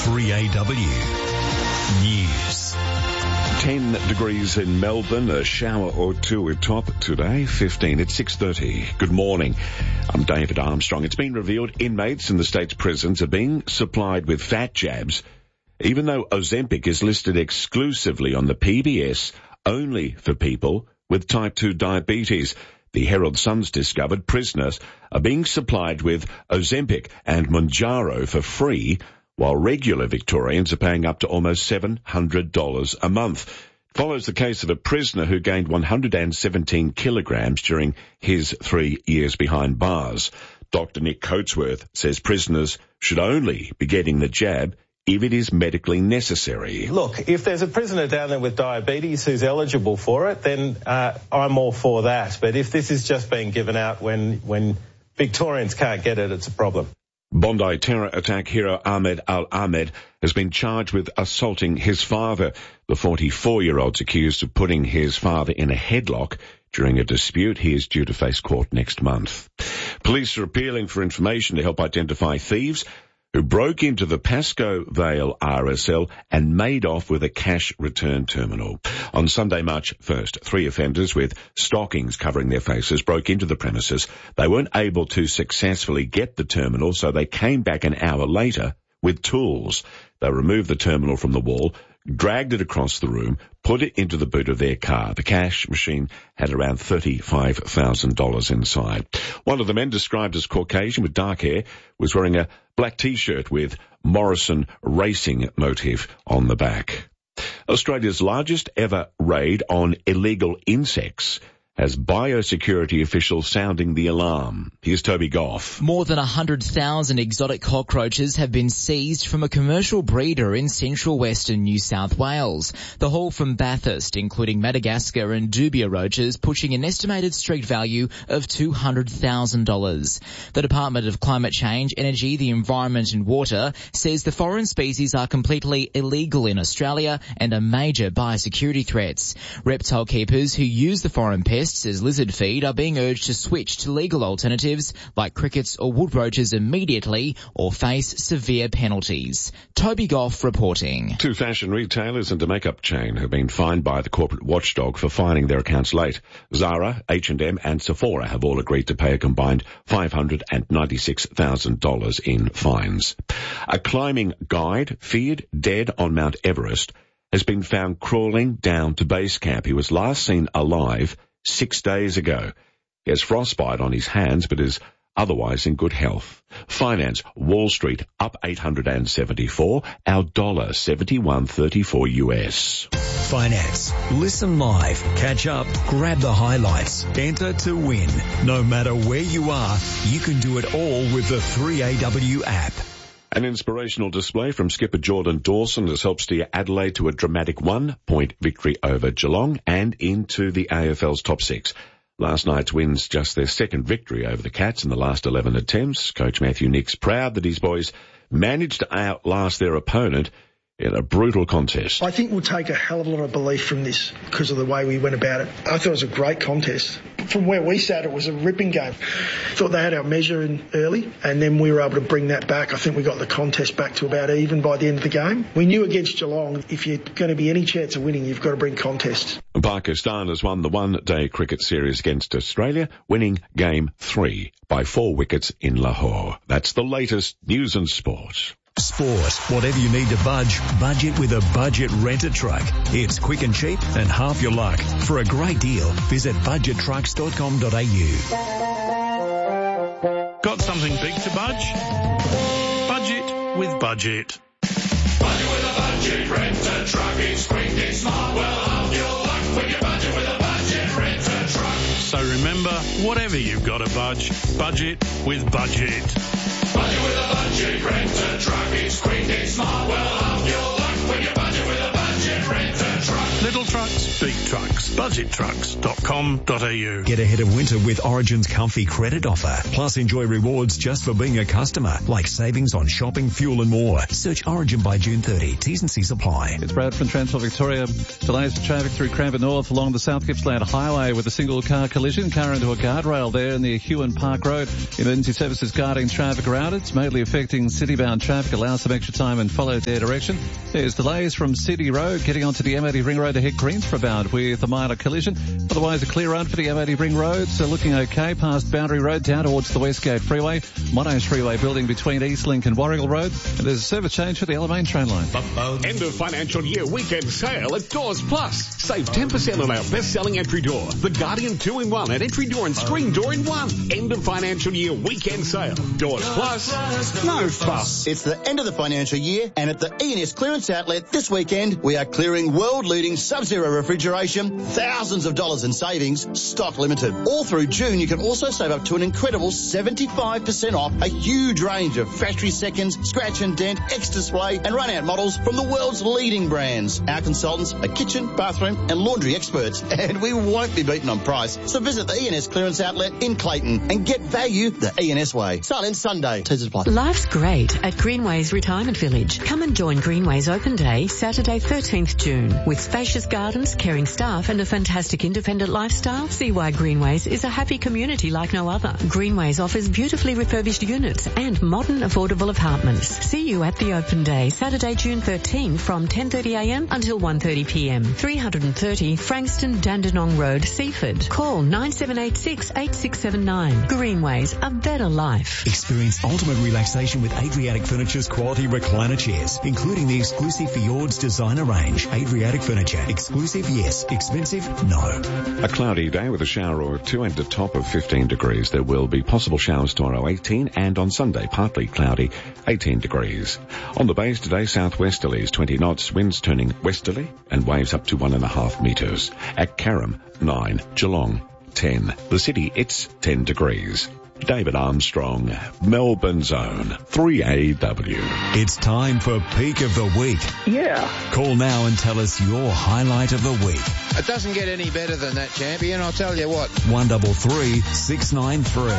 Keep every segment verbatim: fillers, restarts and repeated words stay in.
three A W News. ten degrees in Melbourne, a shower or two at top today, fifteen at six thirty. Good morning. I'm David Armstrong. It's been revealed inmates in the state's prisons are being supplied with fat jabs, even though Ozempic is listed exclusively on the P B S only for people with type two diabetes. The Herald Sun's discovered prisoners are being supplied with Ozempic and Mounjaro for free, while regular Victorians are paying up to almost seven hundred dollars a month. It follows the case of a prisoner who gained one hundred seventeen kilograms during his three years behind bars. Doctor Nick Coatsworth says prisoners should only be getting the jab if it is medically necessary. Look, if there's a prisoner down there with diabetes who's eligible for it, then uh, I'm all for that. But if this is just being given out when, when Victorians can't get it, it's a problem. Bondi terror attack hero Ahmed Al-Ahmed has been charged with assaulting his father. The forty-four-year-old's accused of putting his father in a headlock during a dispute. He is due to face court next month. Police are appealing for information to help identify thieves who broke into the Pascoe Vale R S L and made off with a cash return terminal. On Sunday, March first, three offenders with stockings covering their faces broke into the premises. They weren't able to successfully get the terminal, so they came back an hour later with tools. They removed the terminal from the wall, dragged it across the room, put it into the boot of their car. The cash machine had around thirty-five thousand dollars inside. One of the men, described as Caucasian with dark hair, was wearing a black T-shirt with Morrison Racing motif on the back. Australia's largest ever raid on illegal insects has biosecurity officials sounding the alarm. Here's Toby Goff. More than one hundred thousand exotic cockroaches have been seized from a commercial breeder in central western New South Wales. The haul from Bathurst, including Madagascar and dubia roaches, pushing an estimated street value of two hundred thousand dollars. The Department of Climate Change, Energy, the Environment and Water says the foreign species are completely illegal in Australia and are major biosecurity threats. Reptile keepers who use the foreign pests as lizard feed are being urged to switch to legal alternatives like crickets or wood roaches immediately or face severe penalties. Toby Goff reporting. Two fashion retailers and a makeup chain have been fined by the corporate watchdog for filing their accounts late. Zara, H and M and Sephora have all agreed to pay a combined five hundred ninety-six thousand dollars in fines. A climbing guide feared dead on Mount Everest has been found crawling down to base camp. He was last seen alive six days ago. He has frostbite on his hands but is otherwise in good health. Finance, Wall Street up eight hundred seventy-four, our dollar seventy-one thirty-four U S. Finance. Listen live, catch up, grab the highlights, enter to win. No matter where you are, you can do it all with the three A W app. An inspirational display from skipper Jordan Dawson has helped steer Adelaide to a dramatic one-point victory over Geelong and into the A F L's top six. Last night's win's just their second victory over the Cats in the last eleven attempts. Coach Matthew Nick's proud that his boys managed to outlast their opponent in a brutal contest. I think we'll take a hell of a lot of belief from this because of the way we went about it. I thought it was a great contest. From where we sat, it was a ripping game. Thought they had our measure in early, and then we were able to bring that back. I think we got the contest back to about even by the end of the game. We knew against Geelong, if you're going to be any chance of winning, you've got to bring contests. Pakistan has won the one-day cricket series against Australia, winning game three by four wickets in Lahore. That's the latest news and sport. Sport. Whatever you need to budge, budget with a Budget Rent-A-Truck. It's quick and cheap and half your luck. For a great deal, visit budget trucks dot com dot a u. Got something big to budge? Budget with Budget. Budget with a Budget Rent-A-Truck. It's quick, it's smart, well half your luck when you budget with a Budget Rent-A-Truck. So remember, whatever you've got to budge, budget with Budget. Budget with a Budget Rent-A-Truck. It's quick, it's smart, well half your luck when you budget with a Budget Rent-A-Truck. Little trucks, big trucks. trucks. budget trucks dot com dot a u. Get ahead of winter with Origin's comfy credit offer. Plus enjoy rewards just for being a customer, like savings on shopping, fuel and more. Search Origin by June thirtieth. T's and C's apply. It's Brad from Transfer Victoria. Delays for traffic through Cranbourne North along the South Gippsland Highway with a single car collision. Car into a guardrail there near Hewan Park Road. Emergency services guarding traffic around it. It's mainly affecting city-bound traffic. Allow some extra time and follow their direction. There's delays from City Road getting onto the M eighty Ring Road to hit Greensborough bound with a minor collision. Otherwise, a clear run for the M eighty Ring Road. So looking okay past Boundary Road down towards the Westgate Freeway. Monash Freeway building between Eastlink and Warrigal Road. And there's a service change for the Alamein train line. End of financial year weekend sale at Doors Plus. Save ten percent on our best-selling entry door. The Guardian two in one and entry door and screen door in one. End of financial year weekend sale. Doors Plus. No fuss. It's the end of the financial year, and at the E and S Clearance Outlet this weekend, we are clearing world-leading Sub-Zero refrigeration, thousands of dollars in savings, stock limited. All through June, you can also save up to an incredible seventy-five percent off a huge range of factory seconds, scratch and dent, X-Display and run-out models from the world's leading brands. Our consultants are kitchen, bathroom and laundry experts, and we won't be beaten on price. So visit the E and S Clearance Outlet in Clayton and get value the E and S way. Silent Sunday. Teasers apply. Life's great at Greenways Retirement Village. Come and join Greenways Open Day, Saturday thirteenth June. With spacious gardens, caring staff and a fantastic independent lifestyle, see why Greenways is a happy community like no other. Greenways offers beautifully refurbished units and modern affordable apartments. See you at the Open Day, Saturday June thirteenth from ten thirty a m until one thirty p m. three thirty Frankston Dandenong Road, Seaford. Call nine seven eight six, eight six seven nine. Greenways, a better life. Experience ultimate relaxation with Adriatic Furniture's quality recliner chairs, including the exclusive Fjords designer range. Adriatic Furniture. Exclusive, yes. Expensive, no. A cloudy day with a shower or two and a top of fifteen degrees. There will be possible showers tomorrow, eighteen, and on Sunday, partly cloudy, eighteen degrees. On the bays today, southwesterlies, twenty knots, winds turning westerly, and waves up to one and a half metres. At Carrum, nine. Geelong, ten. The city, it's ten degrees. David Armstrong, Melbourne Zone, three A W. It's time for Peak of the Week. Yeah. Call now and tell us your highlight of the week. It doesn't get any better than that, champion, I'll tell you what. one double three six nine three.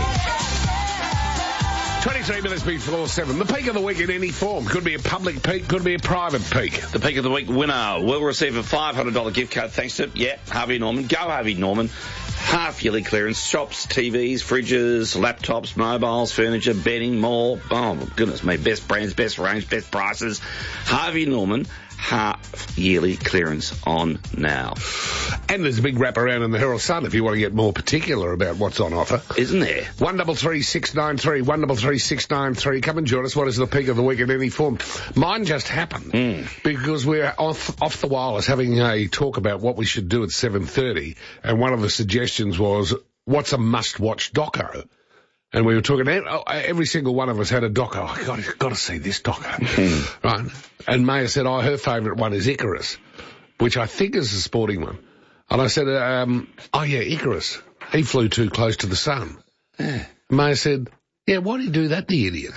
twenty-three minutes before seven. The peak of the week in any form. Could be a public peak, could be a private peak. The peak of the week winner will receive a five hundred dollars gift card thanks to, yeah, Harvey Norman. Go Harvey Norman. Half yearly clearance, shops, T Vs, fridges, laptops, mobiles, furniture, bedding, more. Oh, my goodness me. Best brands, best range, best prices. Harvey Norman. Half yearly clearance on now. And there's a big wrap around in the Herald Sun if you want to get more particular about what's on offer. Isn't there? one double three six nine three, one double three six nine three. Come and join us. What is the peak of the week in any form? Mine just happened mm. because we're off, off the wireless having a talk about what we should do at seven thirty. And one of the suggestions was, what's a must-watch doco? And we were talking, every single one of us had a doco. Oh, God, got to see this doco. Right? And Maya said, oh, her favourite one is Icarus, which I think is a sporting one. And I said, um, oh, yeah, Icarus. He flew too close to the sun. Yeah. Maya said, yeah, why do you do that, the idiot?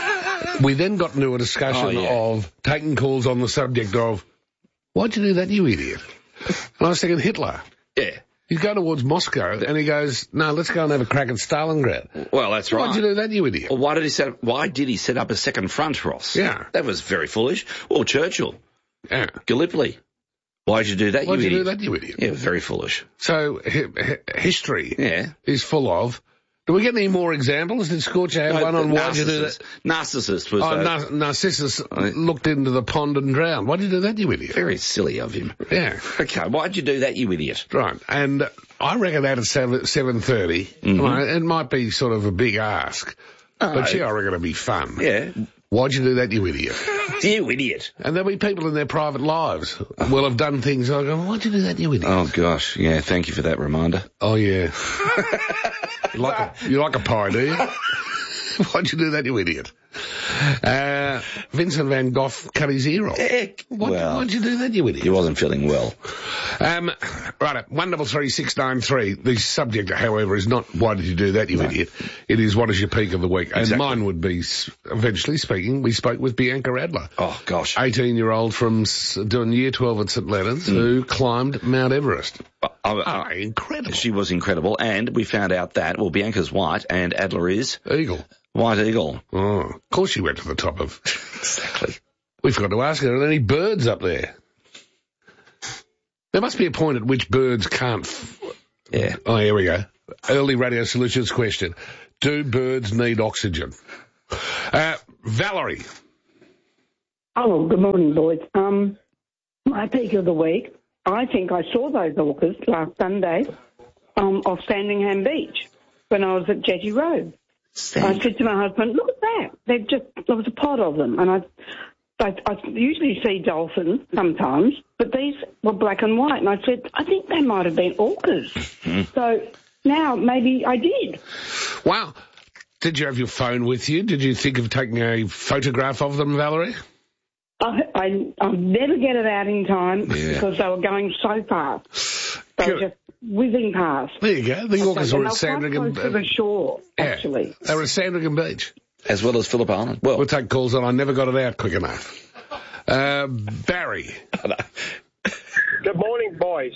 We then got into a discussion oh, yeah. of taking calls on the subject of, why'd you do that, you idiot? And I was thinking, Hitler. Yeah. He's going towards Moscow, and he goes, no, let's go and have a crack at Stalingrad. Well, that's right. Why'd you do that, you idiot? Well, why did he set up, why did he set up a second front, Ross? Yeah. That was very foolish. Well, Churchill. Yeah. Gallipoli. Why'd you do that, Why'd you you idiot? do that, you idiot? Yeah, very foolish. So, hi- hi- history yeah. is full of... Do we get any more examples? Did Scorcher have no, one on why'd you do that? Narcissus was... Oh, uh, Nar- Narcissus I mean, looked into the pond and drowned. Why'd you do that, you idiot? Very silly of him. Yeah. Okay, why'd you do that, you idiot? Right, and I reckon that at seven thirty, mm-hmm. right, it might be sort of a big ask, oh, but gee, I reckon it'd be fun. Yeah. Why'd you do that, you idiot? You idiot. And there'll be people in their private lives will have done things like, why'd you do that, you idiot? Oh, gosh, yeah, thank you for that reminder. Oh, yeah. you, like a, you like a pie, do you? Why'd you do that, you idiot? Uh, Vincent van Gogh cut his ear off. Heck, What, well, why'd you do that, you idiot? he wasn't feeling well. Um, right, one double three six nine three. The subject, however, is not why did you do that, you no. idiot. It is what is your peak of the week. Exactly. And mine would be, eventually speaking, we spoke with Bianca Adler. Oh, gosh. eighteen-year-old from doing year twelve at St Leonard's mm. who climbed Mount Everest. Uh, uh, oh, incredible. She was incredible. And we found out that, well, Bianca's white and Adler is? Eagle. White eagle. Oh, of course she went to the top of... Exactly. We forgot to ask her, are there any birds up there? There must be a point at which birds can't... F- yeah. Oh, here we go. Early Radio Solutions question. Do birds need oxygen? Uh, Valerie. Oh, good morning, boys. Um, my peak of the week, I think I saw those orcas last Sunday um, off Sandringham Beach when I was at Jetty Road. Sand. I said to my husband, look at that. They've just, there was a pod of them. And I, I, I usually see dolphins sometimes, but these were black and white. And I said, I think they might have been orcas. Mm-hmm. So now maybe I did. Wow. Did you have your phone with you? Did you think of taking a photograph of them, Valerie? I, I, I'll never get it out in time yeah. because they were going so fast. They Good. were just whizzing past. There you go. The orcas were at Sandringham Beach. To the shore, yeah, actually. They were at Sandringham Beach. As well as Phillip Island. Well, we'll take calls on I never got it out quick enough. Uh, Barry. Good morning, boys.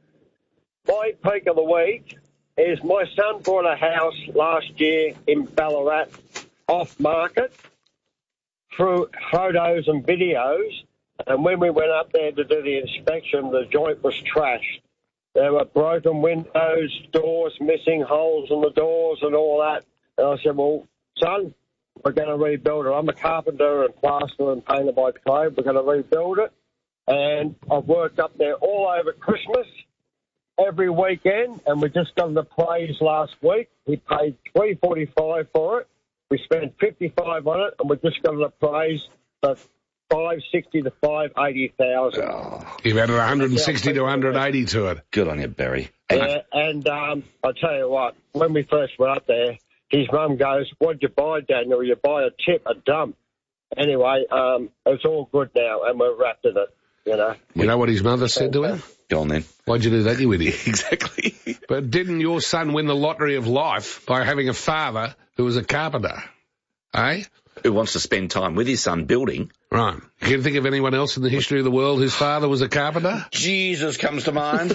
My peak of the week is my son bought a house last year in Ballarat off market through photos and videos, and when we went up there to do the inspection, the joint was trashed. There were broken windows, doors missing, holes in the doors and all that. And I said, well, son, we're going to rebuild it. I'm a carpenter and plasterer and painter by trade. We're going to rebuild it. And I've worked up there all over Christmas, every weekend, and we just got an appraise last week. We paid three forty-five for it. We spent fifty-five on it, and we just got an appraise for five sixty to five eighty thousand. Oh, you've added one hundred sixty to one hundred eighty to it. Good on you, Barry. Yeah, and um, I tell you what, when we first went up there, his mum goes, "What'd you buy, Daniel? You buy a tip, a dump." Anyway, um, it's all good now, and we're wrapped in it. You know. You know what his mother said to him? Go on then. Why'd you do that, you idiot? Exactly. But didn't your son win the lottery of life by having a father who was a carpenter? Eh? Who wants to spend time with his son building. Right. Can you think of anyone else in the history of the world whose father was a carpenter? Jesus comes to mind.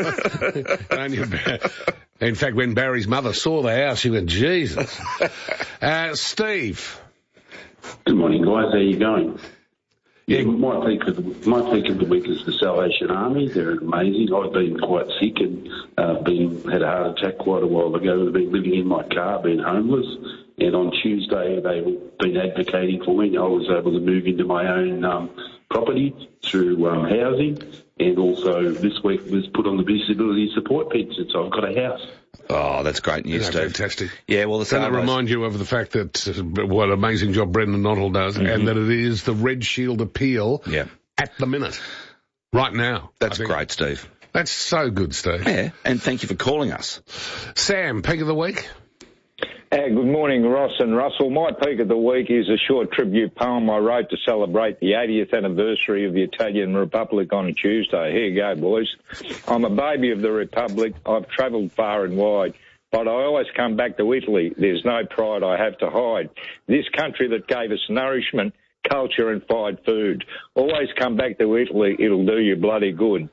In fact, when Barry's mother saw the house, she went, Jesus. Uh, Steve. Good morning, guys. How are you going? Yeah, my peak of the, my peak of the week is the Salvation Army. They're amazing. I've been quite sick and uh, been had a heart attack quite a while ago. I've been living in my car, been homeless. And on Tuesday, they've been advocating for me. I was able to move into my own um, property through um, housing. And also this week was put on the disability support pension, so I've got a house. Oh, that's great news, Isn't that Steve. Fantastic. Yeah, well, the Can I remind you of the fact that uh, what an amazing job Brendan Noddle does, mm-hmm. and that it is the Red Shield appeal yeah. at the minute, right now. That's great, Steve. That's so good, Steve. Yeah, and thank you for calling us. Sam, peak of the week? Uh, good morning, Ross and Russell. My peak of the week is a short tribute poem I wrote to celebrate the eightieth anniversary of the Italian Republic on Tuesday. Here you go, boys. I'm a baby of the Republic. I've travelled far and wide, but I always come back to Italy. There's no pride I have to hide. This country that gave us nourishment, culture and fine food. Always come back to Italy. It'll do you bloody good.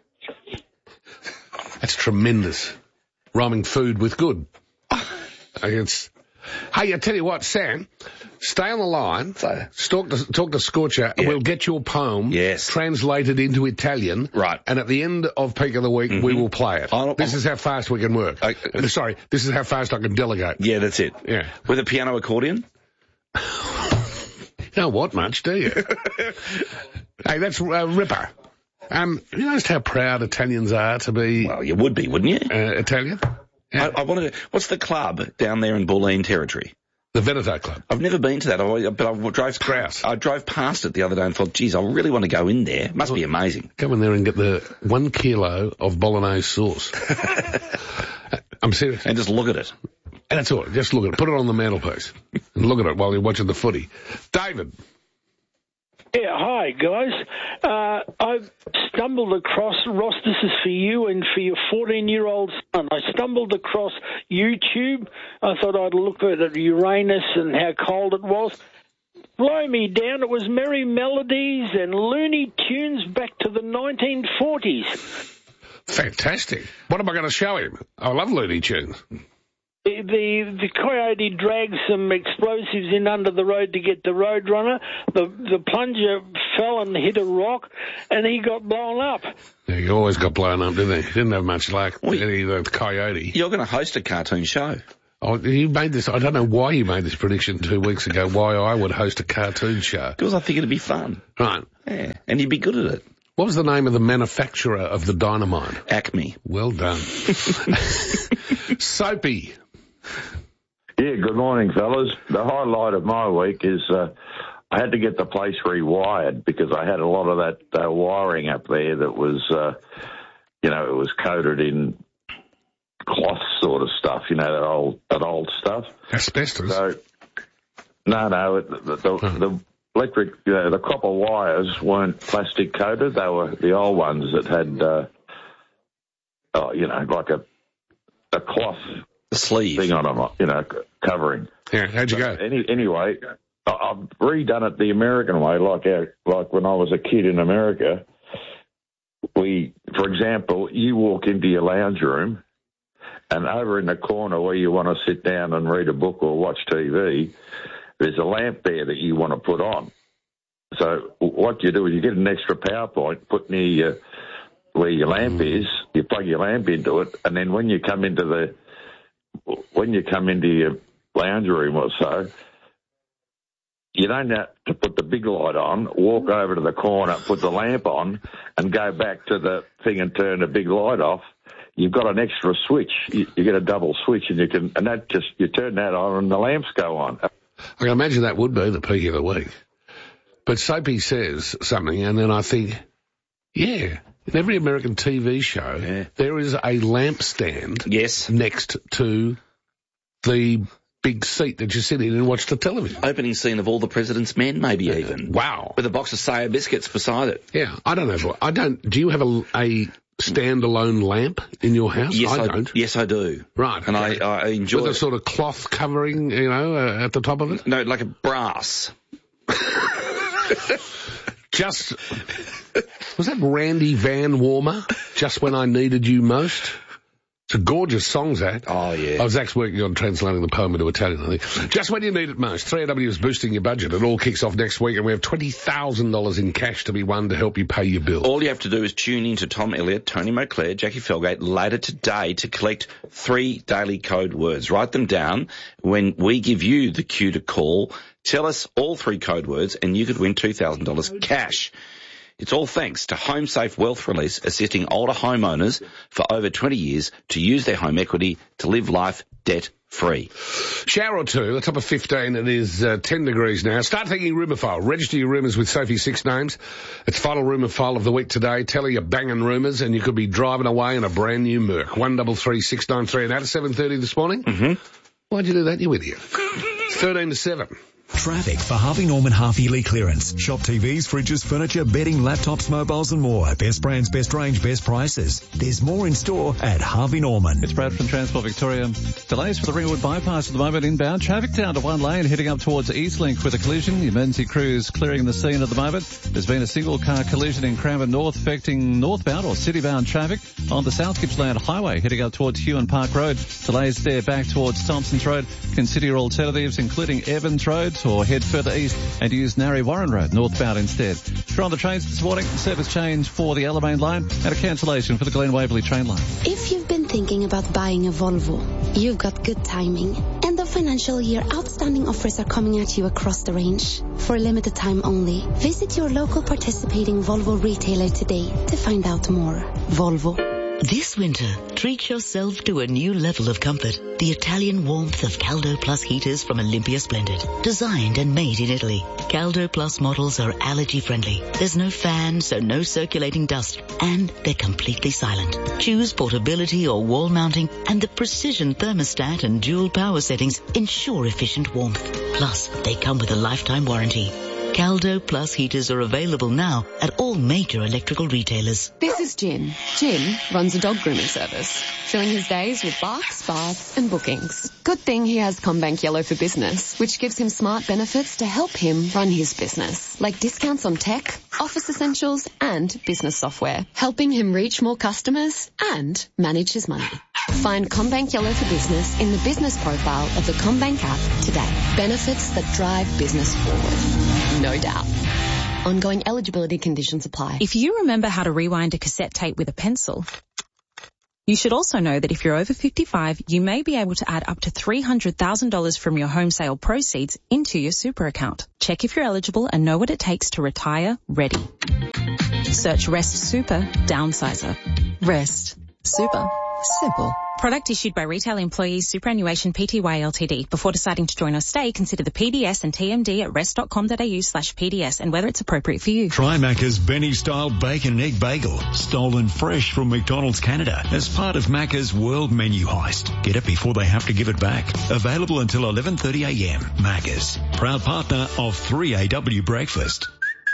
That's tremendous. Rhyming food with good. It's... Hey, I tell you what, Sam, stay on the line, so, talk to, talk to Scorcher, yeah. and we'll get your poem yes. translated into Italian. Right. And at the end of Peak of the Week, mm-hmm. we will play it. I'll, this I'll, is how fast we can work. I, uh, Sorry, this is how fast I can delegate. Yeah, that's it. Yeah. With a piano accordion? You don't want much, do you? Hey, that's uh, Ripper. Um, you noticed how proud Italians are to be... Well, you would be, wouldn't you? Uh, Italian? I, I wanted to, what's the club down there in Bulleen territory? The Veneto Club. I've never been to that, I, but I drove, past, I drove past it the other day and thought, geez, I really want to go in there. It must well, be amazing. Come in there and get the one kilo of bolognese sauce. I'm serious. And just look at it. That's all. Just look at it. Put it on the mantelpiece and look at it while you're watching the footy. David. Yeah, hi, guys. Uh, I stumbled across, Ross, this is for you and for your fourteen-year-old son. I stumbled across YouTube. I thought I'd look at Uranus and how cold it was. Blow me down, it was Merry Melodies and Looney Tunes back to the nineteen forties. Fantastic. What am I going to show him? I love Looney Tunes. The, the the coyote dragged some explosives in under the road to get the roadrunner. The the plunger fell and hit a rock, and he got blown up. Yeah, he always got blown up, didn't he? He didn't have much luck. Well, he, the coyote. You're going to host a cartoon show. Oh, you made this. I don't know why you made this prediction two weeks ago. Why I would host a cartoon show? Because I think it'd be fun. Right. Yeah, and you'd be good at it. What was the name of the manufacturer of the dynamite? Acme. Well done. Soapy. Yeah, good morning, fellas. The highlight of my week is uh, I had to get the place rewired because I had a lot of that uh, wiring up there that was, uh, you know, it was coated in cloth sort of stuff, you know, that old that old stuff. Asbestos? So, no, no, it, the, the, hmm. the electric, you know, the copper wires weren't plastic coated. They were the old ones that had, uh, oh, you know, like a a cloth sleeve thing on them, you know, covering. Yeah, how'd you so go? Any, anyway, I've redone it the American way, like our, like when I was a kid in America. We, for example, you walk into your lounge room, and over in the corner where you want to sit down and read a book or watch T V, there's a lamp there that you want to put on. So what you do is you get an extra power point, put near your, where your lamp mm. is, you plug your lamp into it, and then when you come into the when you come into your lounge room or so, you don't have to put the big light on, walk over to the corner, put the lamp on, and go back to the thing and turn the big light off. You've got an extra switch. You, you get a double switch, and you can, and that just, you turn that on and the lamps go on. I can imagine that would be the peak of the week. But Soapy says something, and then I think, yeah, in every American T V show, yeah. there is a lamp stand yes. next to the big seat that you sit in and watch the television. Opening scene of All the President's Men, maybe even. Wow. With a box of Sayer biscuits beside it. Yeah, I don't know. I don't. Do you have a, a standalone lamp in your house? Yes, I, I don't. Yes, I do. Right. And I, I enjoy With it. a sort of cloth covering, you know, uh, at the top of it? No, like a brass. Just, was that Randy Van Warmer? Just When I Needed You Most? It's a gorgeous song, Zach. Oh, yeah. Oh, Zach's working on translating the poem into Italian, I think. Just When You Need It Most. three A W is boosting your budget. It all kicks off next week, and we have twenty thousand dollars in cash to be won to help you pay your bill. All you have to do is tune in to Tom Elliott, Tony Moclair, Jackie Felgate later today to collect three daily code words. Write them down. When we give you the cue to call, tell us all three code words, and you could win two thousand dollars cash. It's all thanks to HomeSafe Wealth Release, assisting older homeowners for over twenty years to use their home equity to live life debt-free. Shower or two, the top of fifteen, it is uh, ten degrees now. Start thinking rumour file. Register your rumours with Sophie's Six Names. It's final rumour file of the week today. Tell her your banging rumours, and you could be driving away in a brand new Merc. one double three six nine three, and out of seven thirty this morning? Mm-hmm. Why'd you do that, you idiot? thirteen to seven. Traffic for Harvey Norman half-yearly clearance. Shop T Vs, fridges, furniture, bedding, laptops, mobiles and more. Best brands, best range, best prices. There's more in store at Harvey Norman. It's Brad from Transport Victoria. Delays for the Ringwood bypass at the moment inbound. Traffic down to one lane heading up towards Eastlink with a collision. The emergency crew is clearing the scene at the moment. There's been a single car collision in Cranbourne North affecting northbound or citybound traffic on the South Gippsland Highway heading up towards Huon Park Road. Delays there back towards Thompson's Road. Consider your alternatives including Evans Road or head further east and use Narry Warren Road northbound instead. If you're on the trains this morning, service change for the Alamein line and a cancellation for the Glen Waverley train line. If you've been thinking about buying a Volvo, you've got good timing. End of financial year outstanding offers are coming at you across the range. For a limited time only, visit your local participating Volvo retailer today to find out more. Volvo. This winter, treat yourself to a new level of comfort. The Italian warmth of Caldo Plus heaters from Olympia Splendid. Designed and made in Italy. Caldo Plus models are allergy friendly. There's no fan, so no circulating dust. And they're completely silent. Choose portability or wall mounting, and the precision thermostat and dual power settings ensure efficient warmth. Plus, they come with a lifetime warranty. Caldo Plus heaters are available now at all major electrical retailers. This is Jim. Jim runs a dog grooming service, filling his days with barks, baths and bookings. Good thing he has CommBank Yellow for Business, which gives him smart benefits to help him run his business, like discounts on tech, office essentials and business software, helping him reach more customers and manage his money. Find CommBank Yellow for Business in the business profile of the CommBank app today. Benefits that drive business forward. No doubt. Ongoing eligibility conditions apply. If you remember how to rewind a cassette tape with a pencil, you should also know that if you're over fifty-five, you may be able to add up to three hundred thousand dollars from your home sale proceeds into your super account. Check if you're eligible and know what it takes to retire ready. Search Rest Super Downsizer. Rest Super. Simple. Product issued by retail employees, Superannuation Pty Ltd. Before deciding to join or stay, consider the P D S and T M D at rest.com.au slash PDS and whether it's appropriate for you. Try Macca's Benny-style bacon and egg bagel, stolen fresh from McDonald's Canada as part of Macca's World Menu Heist. Get it before they have to give it back. Available until eleven thirty a m. Macca's, proud partner of three A W Breakfast.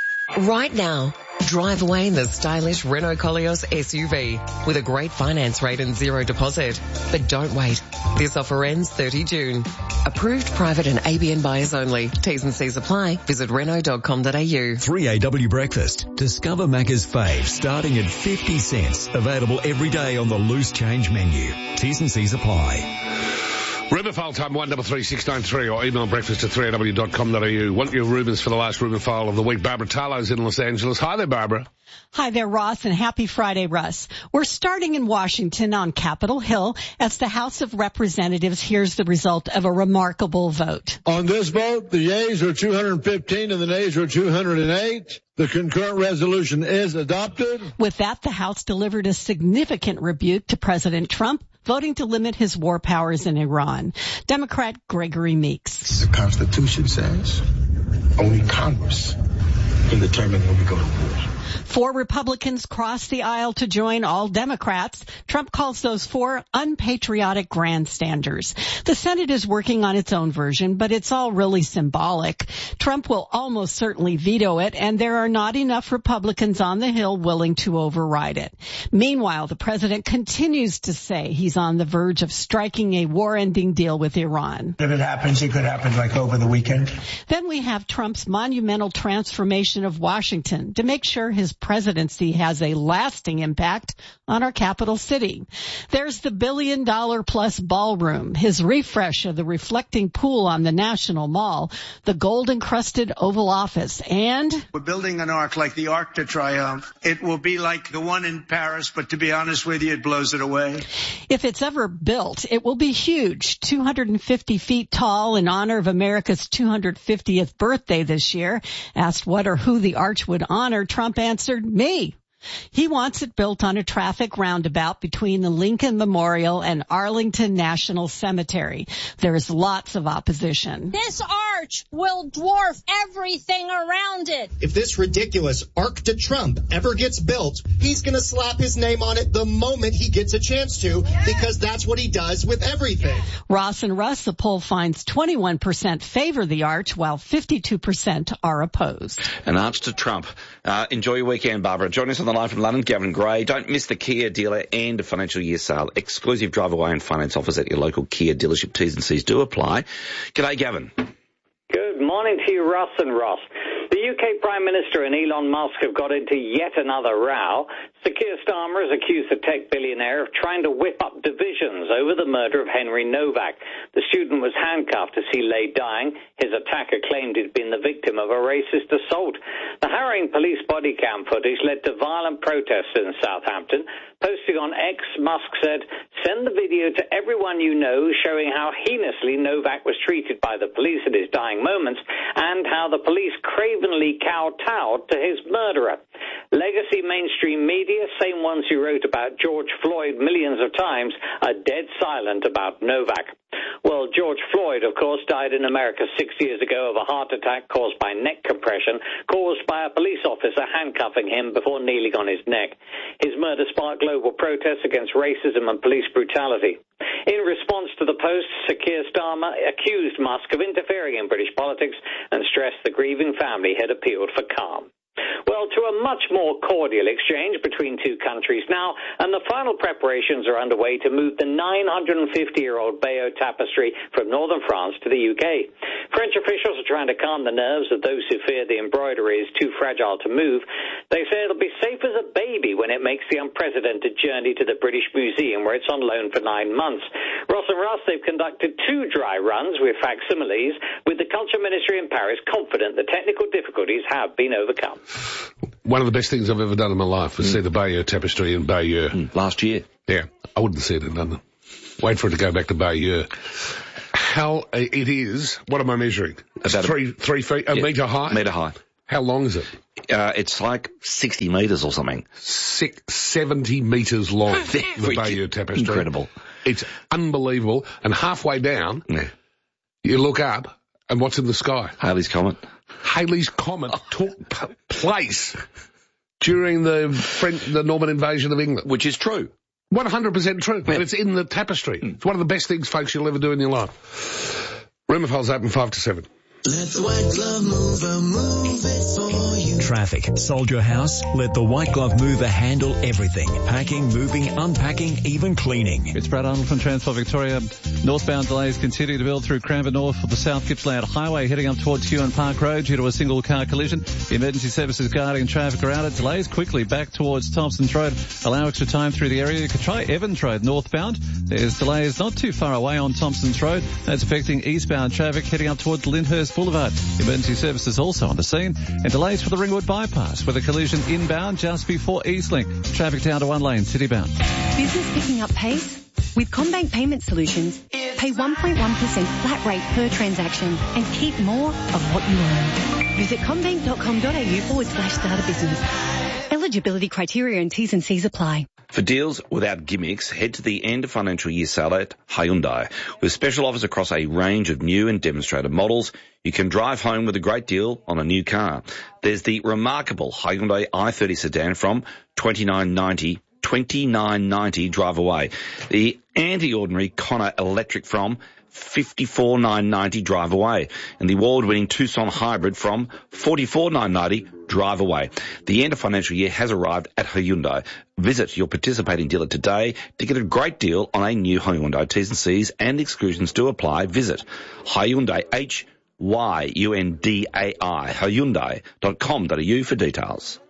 Right now, drive away in the stylish Renault Koleos S U V with a great finance rate and zero deposit. But don't wait. This offer ends thirtieth of June. Approved private and A B N buyers only. T's and C's apply. Visit renault dot com dot a u. three A W Breakfast. Discover Macca's fave starting at fifty cents. Available every day on the loose change menu. T's and C's apply. Ruben file time one double three six nine three or email breakfast at three A W dot com dot a u. Want your Rubens for the last Ruben file of the week. Barbara Tarlow's in Los Angeles. Hi there, Barbara. Hi there, Ross, and happy Friday, Russ. We're starting in Washington on Capitol Hill as the House of Representatives hears the result of a remarkable vote. On this vote, the yeas are two hundred fifteen and the nays are two hundred eight. The concurrent resolution is adopted. With that, the House delivered a significant rebuke to President Trump, voting to limit his war powers in Iran. Democrat Gregory Meeks. The Constitution says only Congress can determine when we go to war. Four Republicans crossed the aisle to join all Democrats. Trump calls those four unpatriotic grandstanders. The Senate is working on its own version, but it's all really symbolic. Trump will almost certainly veto it, and there are not enough Republicans on the Hill willing to override it. Meanwhile, the president continues to say he's on the verge of striking a war-ending deal with Iran. If it happens, it could happen like over the weekend. Then we have Trump's monumental transformation of Washington to make sure his presidency has a lasting impact on our capital city. There's the billion dollar plus ballroom, his refresh of the reflecting pool on the National Mall, the gold encrusted Oval Office, and we're building an arc like the Arc de Triomphe. It will be like the one in Paris, but to be honest with you, it blows it away. If it's ever built, it will be huge, two hundred fifty feet tall in honor of America's two hundred fiftieth birthday this year. Asked what or who the arch would honor, Trump answered, me. He wants it built on a traffic roundabout between the Lincoln Memorial and Arlington National Cemetery. There's lots of opposition. This arch will dwarf everything around it. If this ridiculous Arc de Trump ever gets built, he's going to slap his name on it the moment he gets a chance to, because that's what he does with everything. Ross and Russ, the poll finds twenty-one percent favor the arch, while fifty-two percent are opposed. An arch to Trump. Uh, enjoy your weekend, Barbara. Join us on the line from London, Gavin Gray. Don't miss the Kia dealer and financial year sale. Exclusive drive away and finance offers at your local Kia dealership. T's and C's do apply. G'day, Gavin. Good morning to you, Russ and Ross. The U K Prime Minister and Elon Musk have got into yet another row. Sir Keir Starmer has accused the tech billionaire of trying to whip up divisions over the murder of Henry Novak. The student was handcuffed as he lay dying. His attacker claimed he'd been the victim of a racist assault. The harrowing police body cam footage led to violent protests in Southampton. Posting on X, Musk said, "Send the video to everyone you know showing how heinously Novak was treated by the police at his dying moments and how the police cravenly kowtowed to his murderer." Legacy mainstream media, same ones who wrote about George Floyd millions of times, are dead silent about Novak. Well, George Floyd, of course, died in America six years ago of a heart attack caused by neck compression, caused by a police officer handcuffing him before kneeling on his neck. His murder sparked global protests against racism and police brutality. In response to the post, Sir Keir Starmer accused Musk of interfering in British politics and stressed the grieving family had appealed for calm. Well, to a much more cordial exchange between two countries now, and the final preparations are underway to move the nine hundred fifty-year-old Bayeux Tapestry from northern France to the U K. French officials are trying to calm the nerves of those who fear the embroidery is too fragile to move. They say it'll be safe as a baby when it makes the unprecedented journey to the British Museum, where it's on loan for nine months. Ross and Russ, they've conducted two dry runs with facsimiles, with the Culture Ministry in Paris confident the technical difficulties have been overcome. One of the best things I've ever done in my life was mm. see the Bayeux Tapestry in Bayeux. Mm, last year. Yeah, I wouldn't see it in London. Wait for it to go back to Bayeux. How it is, what am I measuring? About three, a, three feet, a yeah, metre high? Metre high. How long is it? Uh, it's like sixty metres or something. Six, seventy metres long, the Bayeux Tapestry. Incredible. It's unbelievable. And halfway down, yeah. you look up, and what's in the sky? Halley's Comet. Halley's Comet took p- place during the French, the Norman invasion of England. Which is true. one hundred percent true. Yeah. And it's in the tapestry. Mm. It's one of the best things, folks, you'll ever do in your life. Room of Holes open five to seven. Let the White Glove Mover move it for you. Traffic. Sold your house? Let the White Glove Mover handle everything. Packing, moving, unpacking, even cleaning. It's Brad Arnold from Transport Victoria. Northbound delays continue to build through Cranbourne North for the South Gippsland Highway heading up towards Huon Park Road due to a single car collision. The emergency services guarding traffic around it. Delays quickly back towards Thompson's Road. Allow extra time through the area. You could try Evans Road northbound. There's delays not too far away on Thompson's Road. That's affecting eastbound traffic heading up towards Lyndhurst Boulevard. Emergency services also on the scene. And delays for the Ringwood Bypass with a collision inbound just before Eastlink. Traffic down to one lane, citybound. Business picking up pace? With CommBank Payment Solutions, pay one point one percent flat rate per transaction and keep more of what you earn. Visit commbank.com.au forward slash start a business. Eligibility criteria and T's and C's apply. For deals without gimmicks, head to the end of financial year sale at Hyundai. With special offers across a range of new and demonstrated models, you can drive home with a great deal on a new car. There's the remarkable Hyundai i thirty sedan from twenty-nine ninety, twenty-nine ninety drive away. The anti-ordinary Kona electric from fifty-four nine ninety drive away, and the award-winning Tucson hybrid from forty-four nine ninety drive away. The end of financial year has arrived at Hyundai. Visit your participating dealer today to get a great deal on a new Hyundai. T's and C's and exclusions do apply. Visit Hyundai, H Y U N D A I, Hyundai dot com dot a u for details.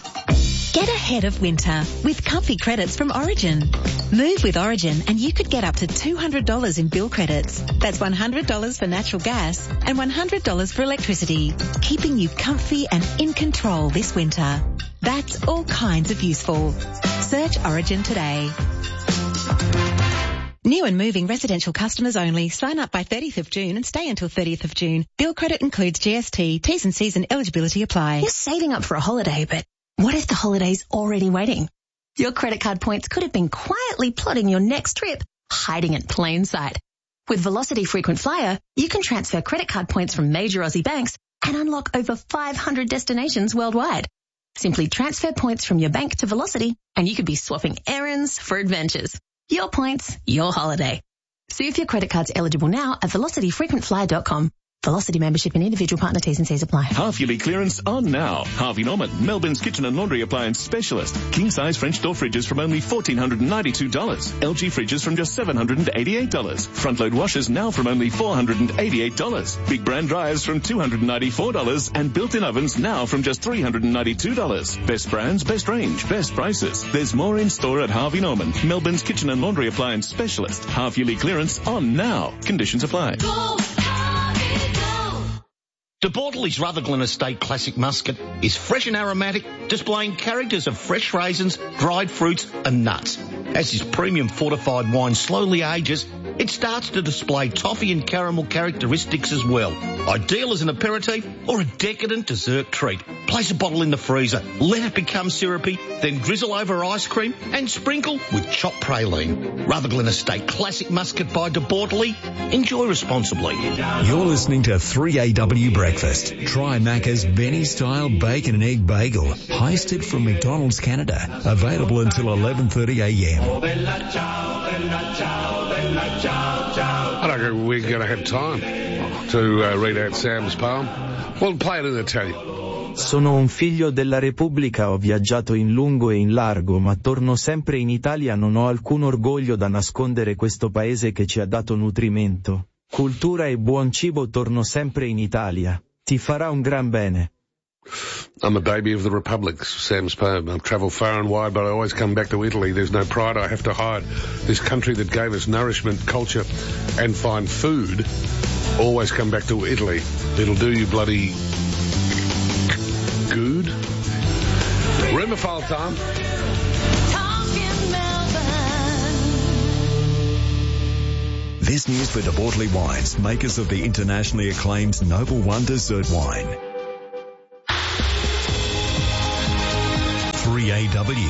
Get ahead of winter with comfy credits from Origin. Move with Origin and you could get up to two hundred dollars in bill credits. That's one hundred dollars for natural gas and one hundred dollars for electricity, keeping you comfy and in control this winter. That's all kinds of useful. Search Origin today. New and moving residential customers only. Sign up by thirtieth of June and stay until thirtieth of June. Bill credit includes G S T, T's and C's and eligibility apply. You're saving up for a holiday, but what if the holiday's already waiting? Your credit card points could have been quietly plotting your next trip, hiding in plain sight. With Velocity Frequent Flyer, you can transfer credit card points from major Aussie banks and unlock over five hundred destinations worldwide. Simply transfer points from your bank to Velocity and you could be swapping errands for adventures. Your points, your holiday. See if your credit card's eligible now at velocity frequent flyer dot com. Velocity membership and individual partner T's and C's apply. Half-yearly clearance on now. Harvey Norman, Melbourne's kitchen and laundry appliance specialist. King-size French door fridges from only one thousand four hundred ninety-two dollars. L G fridges from just seven hundred eighty-eight dollars. Front-load washers now from only four hundred eighty-eight dollars. Big brand dryers from two hundred ninety-four dollars. And built-in ovens now from just three hundred ninety-two dollars. Best brands, best range, best prices. There's more in store at Harvey Norman, Melbourne's kitchen and laundry appliance specialist. Half-yearly clearance on now. Conditions apply. Go! De Bortoli's Rutherglen Estate Classic Muscat is fresh and aromatic, displaying characters of fresh raisins, dried fruits and nuts. As his premium fortified wine slowly ages, It starts to display toffee and caramel characteristics as well. Ideal as an aperitif or a decadent dessert treat. Place a bottle in the freezer, let it become syrupy, then drizzle over ice cream and sprinkle with chopped praline. Rutherglen Estate Classic Muscat by De Bortoli. Enjoy responsibly. You're listening to three A W Breakfast. Try Macca's Benny-style bacon and egg bagel, heisted from McDonald's Canada. Available until eleven thirty a m. I don't think we're going to have time to uh, read out Sam's poem. We'll play it in Italian. Sono un figlio della Repubblica, ho viaggiato in lungo e in largo, ma torno sempre in Italia, non ho alcun orgoglio da nascondere questo paese che ci ha dato nutrimento, cultura e buon cibo, torno sempre in Italia. Ti farà un gran bene. I'm a baby of the Republic, Sam's poem. I've travelled far and wide, but I always come back to Italy. There's no pride I have to hide. This country that gave us nourishment, culture, and fine food, always come back to Italy. It'll do you bloody good. Rumour file time. This news for De Bortoli Wines, makers of the internationally acclaimed Noble One dessert wine. three A W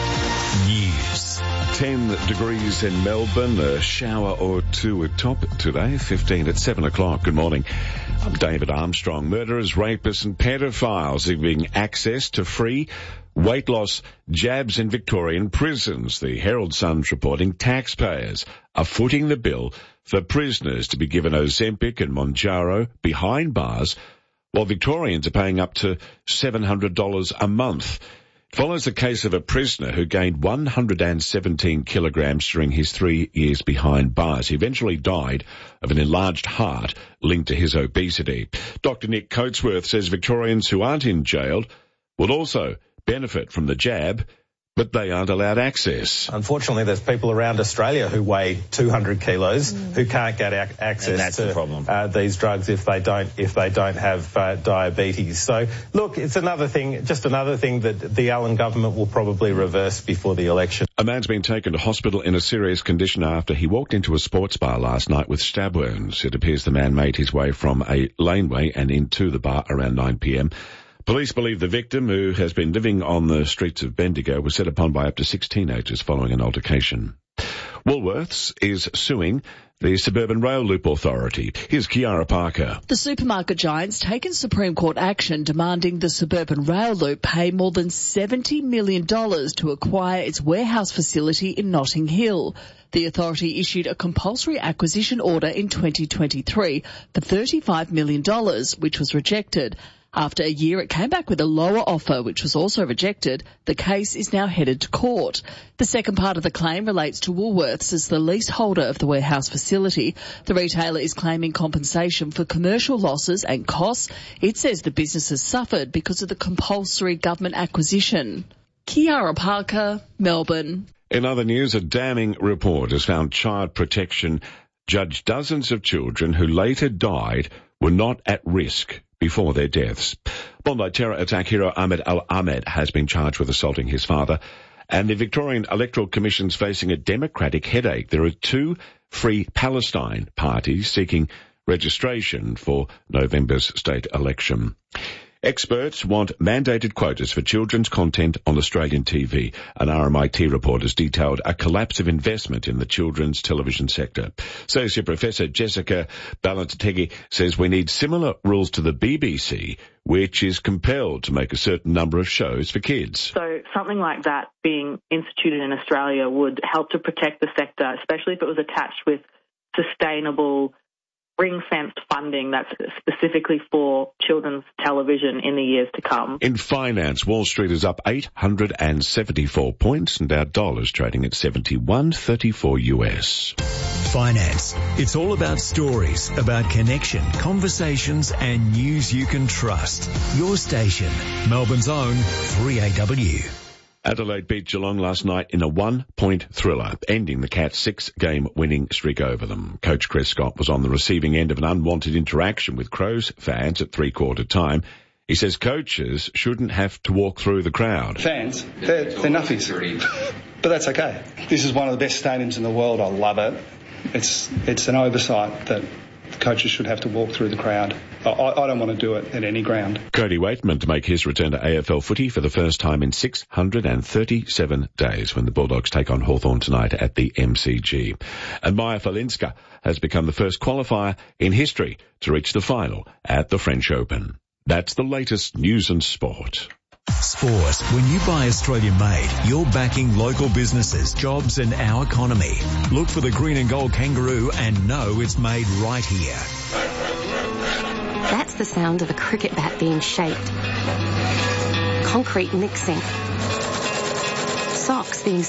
News. ten degrees in Melbourne, a shower or two atop today, fifteen at seven o'clock. Good morning. I'm David Armstrong. Murderers, rapists and pedophiles are giving access to free weight loss jabs in Victorian prisons. The Herald Sun's reporting taxpayers are footing the bill for prisoners to be given Ozempic and Mounjaro behind bars, while Victorians are paying up to seven hundred dollars a month. It follows the case of a prisoner who gained one hundred seventeen kilograms during his three years behind bars. He eventually died of an enlarged heart linked to his obesity. Doctor Nick Coatsworth says Victorians who aren't in jail will also benefit from the jab, but they aren't allowed access. Unfortunately, there's people around Australia who weigh two hundred kilos mm. who can't get ac- access and that's to the problem. Uh, these drugs if they don't if they don't have uh, diabetes. So, look, it's another thing, just another thing that the Allen government will probably reverse before the election. A man's been taken to hospital in a serious condition after he walked into a sports bar last night with stab wounds. It appears the man made his way from a laneway and into the bar around nine p m. Police believe the victim, who has been living on the streets of Bendigo, was set upon by up to six teenagers following an altercation. Woolworths is suing the Suburban Rail Loop Authority. Here's Kiara Parker. The supermarket giant's taken Supreme Court action demanding the Suburban Rail Loop pay more than seventy million dollars to acquire its warehouse facility in Notting Hill. The authority issued a compulsory acquisition order in twenty twenty-three for thirty-five million dollars, which was rejected. After a year, it came back with a lower offer, which was also rejected. The case is now headed to court. The second part of the claim relates to Woolworths as the leaseholder of the warehouse facility. The retailer is claiming compensation for commercial losses and costs. It says the business has suffered because of the compulsory government acquisition. Kiara Parker, Melbourne. In other news, a damning report has found Child Protection judged dozens of children who later died were not at risk before their deaths. Bondi terror attack hero Ahmed Al-Ahmed has been charged with assaulting his father, and the Victorian Electoral Commission's facing a democratic headache. There are two Free Palestine parties seeking registration for November's state election. Experts want mandated quotas for children's content on Australian T V. An R M I T report has detailed a collapse of investment in the children's television sector. Associate Professor Jessica Balantategui says we need similar rules to the B B C, which is compelled to make a certain number of shows for kids. So something like that being instituted in Australia would help to protect the sector, especially if it was attached with sustainable ring-fenced funding that's specifically for children's television in the years to come. In finance, Wall Street is up eight hundred seventy-four points and our dollar's trading at seventy-one thirty-four U S. Finance. It's all about stories, about connection, conversations and news you can trust. Your station, Melbourne's own three A W. Adelaide beat Geelong last night in a one-point thriller, ending the Cats' six-game winning streak over them. Coach Chris Scott was on the receiving end of an unwanted interaction with Crows fans at three-quarter time. He says coaches shouldn't have to walk through the crowd. Fans, they're, they're nuffies. But that's okay. This is one of the best stadiums in the world. I love it. it's it's an oversight that coaches should have to walk through the crowd. I, I don't want to do it at any ground. Cody Waitman to make his return to A F L footy for the first time in six hundred thirty-seven days when the Bulldogs take on Hawthorn tonight at the M C G. And Maya Falinska has become the first qualifier in history to reach the final at the French Open. That's the latest news and sport. Sport. When you buy Australian made, you're backing local businesses, jobs and our economy. Look for the green and gold kangaroo and know it's made right here. That's the sound of a cricket bat being shaped. Concrete mixing. Socks being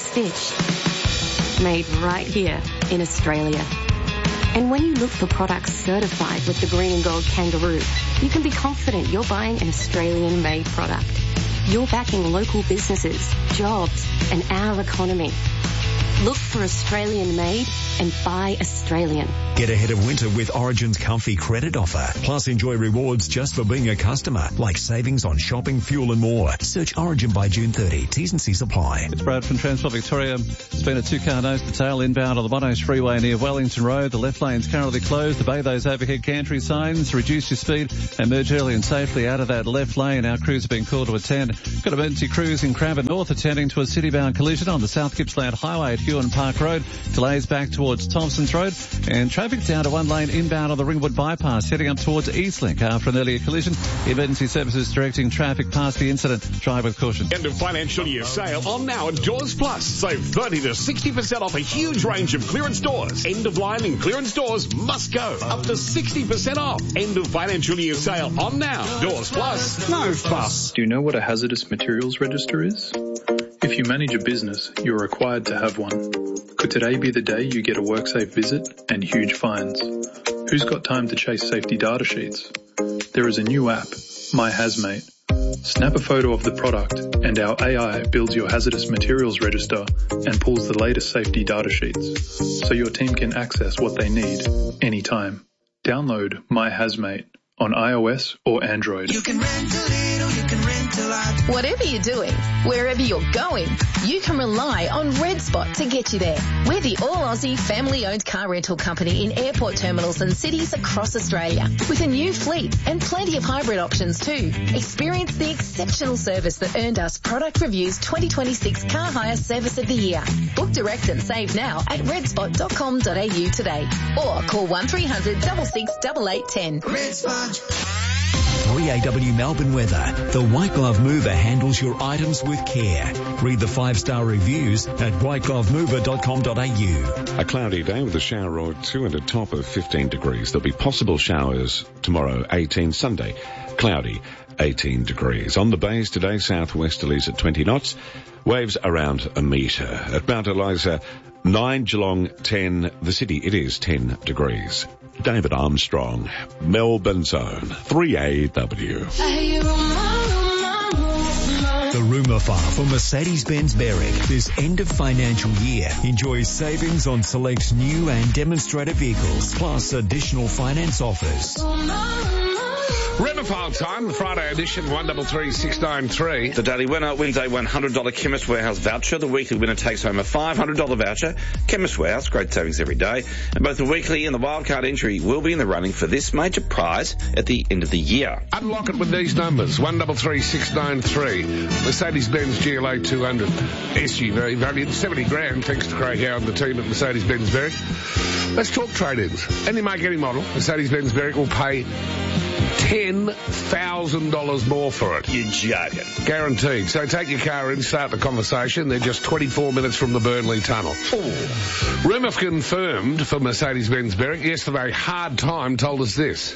stitched. Made right here in Australia. And when you look for products certified with the green and gold kangaroo, you can be confident you're buying an Australian-made product. You're backing local businesses, jobs, and our economy. Look for Australian-made and buy Australian. Get ahead of winter with Origin's comfy credit offer. Plus enjoy rewards just for being a customer, like savings on shopping, fuel and more. Search Origin by June thirtieth. T's and C's apply. It's Brad from Transport Victoria. It's been a two-car nose-to-tail inbound on the Monash Freeway near Wellington Road. The left lane's currently closed. Obey those overhead gantry signs. Reduce your speed and merge early and safely out of that left lane. Our crews have been called to attend. Got emergency crews in Cranbourne North attending to a city-bound collision on the South Gippsland Highway at Huon Park Road. Delays back towards Thompson's Road. And traffic down to one lane inbound on the Ringwood Bypass, heading up towards Eastlink after an earlier collision. Emergency services directing traffic past the incident. Drive with caution. End of financial year sale on now at Doors Plus. Save thirty to sixty percent off a huge range of clearance doors. End of line and clearance doors must go. Up to sixty percent off. End of financial year sale on now. Doors Plus. No fuss. Do you know what a hazardous materials register is? If you manage a business, you're required to have one. Could today be the day you get a WorkSafe visit and huge fines? Who's got time to chase safety data sheets? There is a new app, My Hazmate. Snap a photo of the product and our A I builds your hazardous materials register and pulls the latest safety data sheets so your team can access what they need anytime. Download My Hazmate on iOS or Android. You can rent a little, you can rent a lot. Whatever you're doing, wherever you're going, you can rely on Red Spot to get you there. We're the all-Aussie family-owned car rental company in airport terminals and cities across Australia with a new fleet and plenty of hybrid options too. Experience the exceptional service that earned us Product Review's twenty twenty-six Car Hire Service of the Year. Book direct and save now at red spot dot com dot a u today or call one three hundred, six six eight eight one zero. Red Spot. three A W Melbourne weather. The White Glove Mover handles your items with care. Read the five-star reviews at white glove mover dot com dot a u. A cloudy day with a shower or two and a top of fifteen degrees. There'll be possible showers tomorrow, eighteen. Sunday, cloudy, eighteen degrees. On the bays today, southwesterlies at twenty knots. Waves around a metre. At Mount Eliza, nine. Geelong, ten. The city, it is ten degrees. David Armstrong, Melbourne Zone, three A W. The rumour file for Mercedes-Benz Berwick. This end of financial year, enjoy savings on select new and demonstrator vehicles, plus additional finance offers. Riverfile time, the Friday edition, one three three six nine three. The daily winner wins a one hundred dollars Chemist Warehouse voucher. The weekly winner takes home a five hundred dollars voucher. Chemist Warehouse, great savings every day. And both the weekly and the wildcard entry will be in the running for this major prize at the end of the year. Unlock it with these numbers, one three three six nine three. Mercedes-Benz G L A two hundred S U V valued seventy grand thanks to Craig Howe and the team at Mercedes-Benz Berwick. Let's talk trade-ins. Any make, any model, Mercedes-Benz Berwick will pay ten thousand dollars more for it. You're joking. Guaranteed. So take your car in, start the conversation. They're just twenty-four minutes from the Burnley Tunnel. Ooh. Rumour confirmed for Mercedes-Benz Berwick. Yesterday, Hard Time told us this.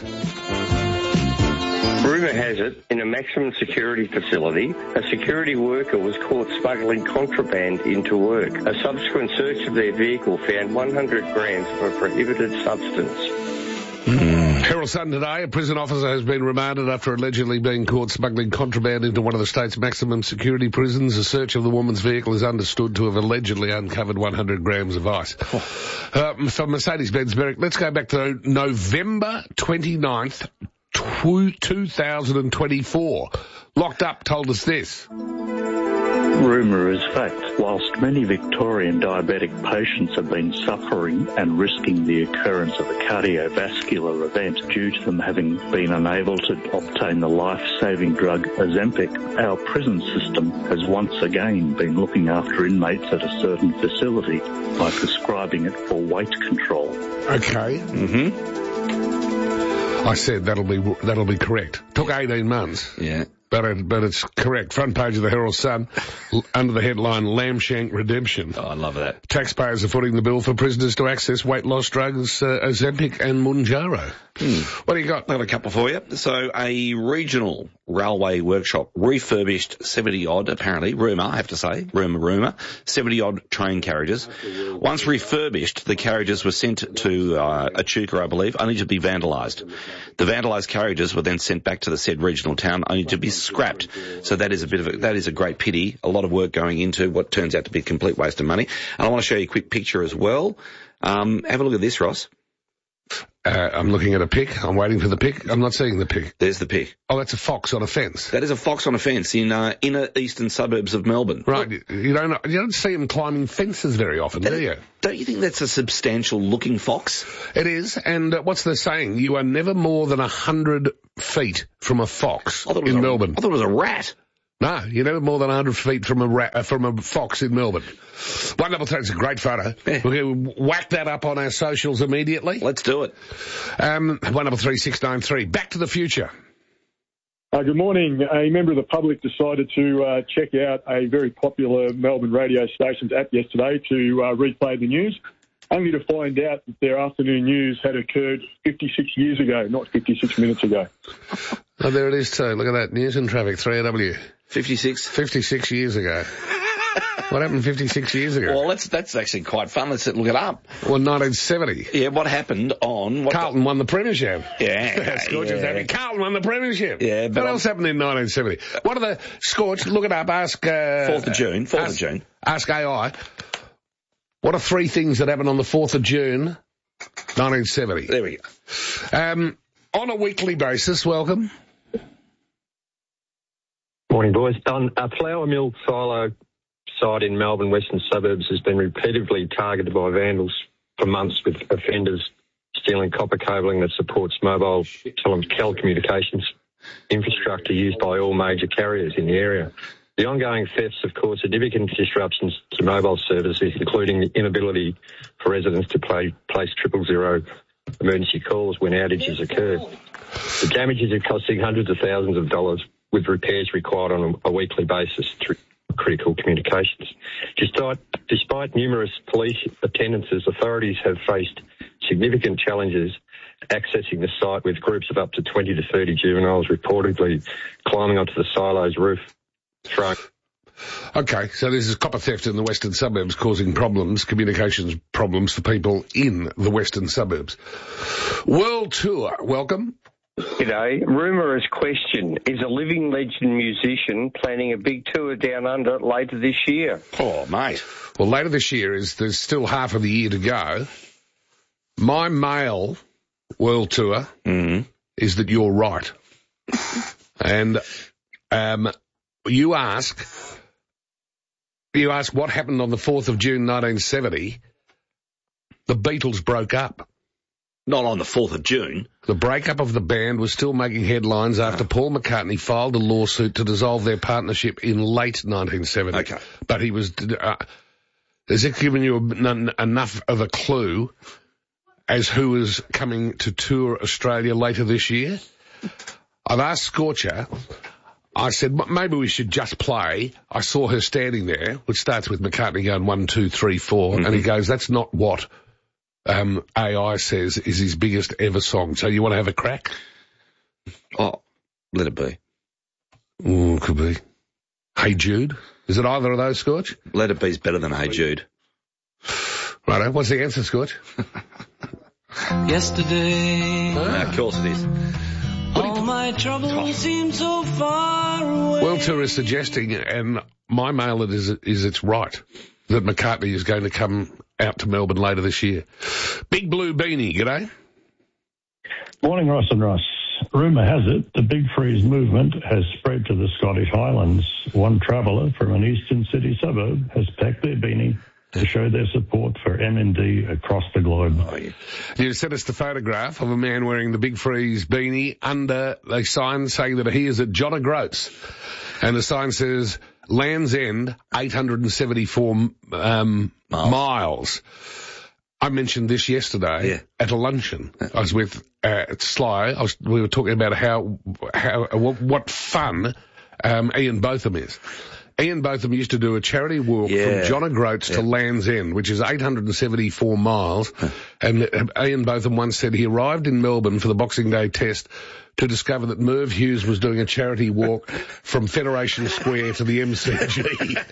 Rumour has it, in a maximum security facility, a security worker was caught smuggling contraband into work. A subsequent search of their vehicle found one hundred grams of a prohibited substance. Mm. Herald Sun today, a prison officer has been remanded after allegedly being caught smuggling contraband into one of the state's maximum security prisons. A search of the woman's vehicle is understood to have allegedly uncovered one hundred grams of ice. Oh. Uh, from Mercedes-Benz Berwick, let's go back to November twenty-ninth, two thousand twenty-four. Locked Up told us this. Rumour rumour is fact. Whilst many Victorian diabetic patients have been suffering and risking the occurrence of a cardiovascular event due to them having been unable to obtain the life-saving drug Ozempic, our prison system has once again been looking after inmates at a certain facility by prescribing it for weight control. Okay. Mm-hmm. I said that'll be that'll be correct. Took eighteen months. Yeah. But it, but it's correct. Front page of the Herald Sun, l- under the headline, Lambshank Redemption. Oh, I love that. Taxpayers are footing the bill for prisoners to access weight loss drugs, uh, Ozempic and Mounjaro. Hmm. What do you got? I've got a couple for you. So a regional railway workshop refurbished seventy-odd, apparently, rumour, I have to say, rumour, rumour, seventy-odd train carriages. Once refurbished, the carriages were sent to uh, Echuca, I believe, only to be vandalised. The vandalised carriages were then sent back to the said regional town, only to be scrapped. So that is a bit of a, that is a great pity. A lot of work going into what turns out to be a complete waste of money. And I want to show you a quick picture as well. Um, have a look at this, Ross. Uh, I'm looking at a pic. I'm waiting for the pic. I'm not seeing the pic. There's the pic. Oh, that's a fox on a fence. That is a fox on a fence in uh, inner eastern suburbs of Melbourne. Right. You don't you don't see them climbing fences very often, do you? Don't you think that's a substantial looking fox? It is. And uh, what's the saying? You are never more than a hundred feet from a fox in a, Melbourne. I thought it was a rat. No, you're never more than one hundred feet from a rat, uh, from a fox in Melbourne. One double three, it's a great photo. Yeah. We're going to whack that up on our socials immediately. Let's do it. Um, one double three six nine three. Back to the Future. Uh, good morning. A member of the public decided to uh, check out a very popular Melbourne radio station's app yesterday to uh, replay the news, only to find out that their afternoon news had occurred fifty-six years ago, not fifty-six minutes ago. Oh, there it is too. Look at that. News and Traffic, three A W. fifty-six? fifty-six years ago. What happened fifty-six years ago? Well, that's that's actually quite fun. Let's look it up. Well, nineteen seventy. Yeah, what happened on... What Carlton the... won the premiership. Yeah. Scorch yeah. is happy. Carlton won the premiership. Yeah, but... What else happened in nineteen seventy? What are the... Scorch, look it up, ask... Uh, fourth of June. fourth ask, of June. Ask A I. What are three things that happened on the fourth of June, nineteen seventy? There we go. Um, on a weekly basis, welcome. Morning, boys. On a flour mill silo site in Melbourne Western Suburbs has been repeatedly targeted by vandals for months, with offenders stealing copper cabling that supports mobile tele- telecommunications infrastructure used by all major carriers in the area. The ongoing thefts have caused significant disruptions to mobile services, including the inability for residents to play, place triple zero emergency calls when outages occur. The damages are costing hundreds of thousands of dollars, with repairs required on a weekly basis through critical communications. Despite, despite numerous police attendances, authorities have faced significant challenges accessing the site, with groups of up to twenty to thirty juveniles reportedly climbing onto the silo's roof. Throwing. Okay, so this is copper theft in the western suburbs causing problems, communications problems for people in the western suburbs. World Tour, welcome. G'day. Rumour is question, is a living legend musician planning a big tour down under later this year? Oh, mate. Well, later this year is, there's still half of the year to go. My mail world tour mm-hmm. is that you're right. And um, you ask, you ask what happened on the fourth of June nineteen seventy. The Beatles broke up. Not on the fourth of June. The breakup of the band was still making headlines after Paul McCartney filed a lawsuit to dissolve their partnership in late nineteen seventy. Okay. But he was... Uh, has it given you en- enough of a clue as who is coming to tour Australia later this year? I've asked Scorcher. I said, maybe we should just play. I saw her standing there, which starts with McCartney going one, two, three, four, mm-hmm. and he goes, that's not what... Um, A I says is his biggest ever song. So you want to have a crack? Oh, let it be. Mm, could be. Hey Jude? Is it either of those, Scorch? Let it be is better than Hey Jude. Righto. What's the answer, Scorch? Yesterday. Ah, of course it is. All my troubles seem so far away. World Tour is suggesting, and my mail it is, is it's right, that McCartney is going to come out to Melbourne later this year. Big Blue Beanie, g'day. Morning, Ross and Ross. Rumour has it the Big Freeze movement has spread to the Scottish Highlands. One traveller from an eastern city suburb has packed their beanie to show their support for M N D across the globe. Oh, yeah. You sent us the photograph of a man wearing the Big Freeze beanie under a sign saying that he is at John O'Groats. And the sign says, Land's End, eight hundred seventy-four um, miles. miles. I mentioned this yesterday yeah. at a luncheon. I was with uh, Sly. I was, we were talking about how, how what, what fun um, Ian Botham is. Ian Botham used to do a charity walk yeah. from John O'Groats yeah. to Land's End, which is eight hundred seventy-four miles. And Ian Botham once said he arrived in Melbourne for the Boxing Day test to discover that Merv Hughes was doing a charity walk from Federation Square to the M C G.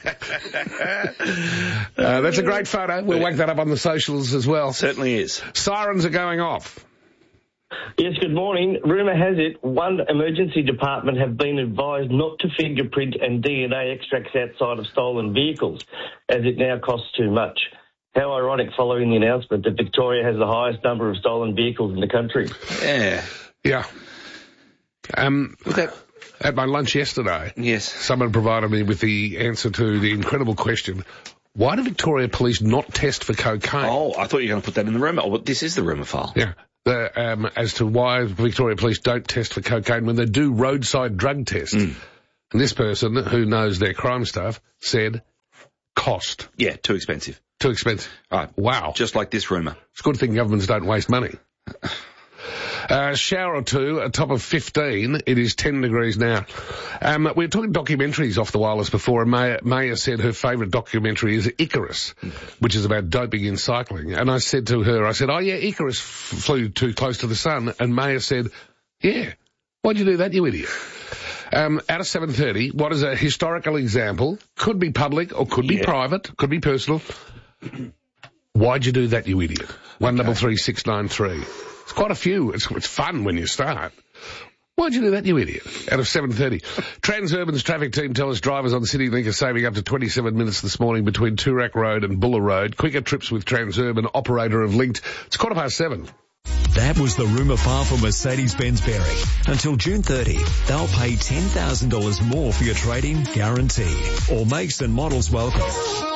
uh, that's a great photo. We'll whack that up on the socials as well. Certainly is. Sirens are going off. Yes, good morning. Rumour has it one emergency department have been advised not to fingerprint and D N A extracts outside of stolen vehicles, as it now costs too much. How ironic following the announcement that Victoria has the highest number of stolen vehicles in the country. Yeah. Yeah. Um, that, at my lunch yesterday, yes, someone provided me with the answer to the incredible question, why do Victoria Police not test for cocaine? Oh, I thought you were going to put that in the rumour. Oh, well, this is the rumour file. Yeah. The, um, as to why Victoria Police don't test for cocaine when they do roadside drug tests. Mm. And this person, who knows their crime stuff, said cost. Yeah, too expensive. Too expensive. Right. Wow. Just like this rumour. It's a good thing governments don't waste money. Uh, shower or two, a top of fifteen. It is ten degrees now. Um, we were talking documentaries off the wireless before, and Maya, Maya said her favourite documentary is Icarus, mm. which is about doping in cycling. And I said to her, I said, oh yeah, Icarus f- flew too close to the sun. And Maya said, yeah, why'd you do that, you idiot? Um, out of seven thirty, what is a historical example? Could be public or could be yeah. private, could be personal. Why'd you do that, you idiot? One double three six nine three. It's quite a few. It's, it's fun when you start. Why'd you do that, you idiot? Out of seven thirty. Transurban's traffic team tell us drivers on CityLink are saving up to twenty-seven minutes this morning between Toorak Road and Buller Road. Quicker trips with Transurban, operator of Linked. It's quarter past seven. That was the rumour file for Mercedes-Benz Berwick. Until June thirtieth, they'll pay ten thousand dollars more for your trade-in, guaranteed. All makes and models welcome.